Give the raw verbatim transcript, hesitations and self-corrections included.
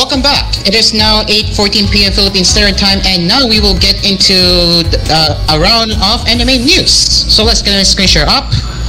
Welcome back. It is now eight fourteen p m Philippine Standard Time, and now we will get into uh, a round of anime news. So let's get a screen share up.